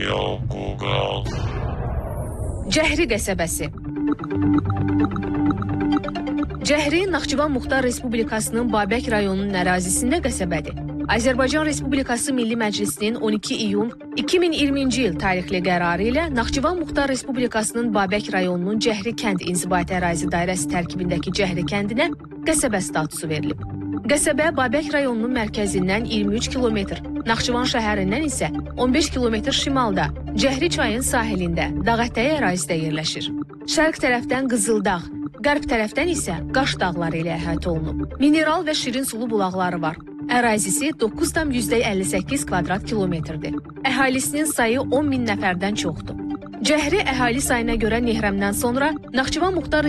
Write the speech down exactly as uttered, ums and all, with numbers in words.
Yo Google. Cəhri qəsəbəsi. Cəhri Naxçıvan Muxtar Respublikasının Babək rayonunun ərazisində qəsəbədir. Azərbaycan Respublikası Milli Məclisinin on iki iyun iki min iyirminci il tarixli qərarı ilə Naxçıvan Muxtar Respublikasının Babək rayonunun Cəhri kənd inzibati ərazi dairəsi tərkibindəki Cəhri kəndinə qəsəbə statusu verilib. Qəsəbə Babək rayonunun mərkəzindən iyirmi üç kilometr, Naxçıvan şəhərindən isə on beş kilometr şimalda, Cəhri çayın sahilində, dağətəyi ərazidə yerləşir. Şərq tərəfdən Qızıldağ, qərb tərəfdən isə Qaş dağları ilə əhatə olunub. Mineral və şirin sulu bulaqları var. Ərazisi doqquz tam əlli səkkiz kvadrat kilometrdir. Əhalisinin sayı on min nəfərdən çoxdur. Cəhri əhali sayına görə Nehrəmdən sonra Naxçıvan Muxtar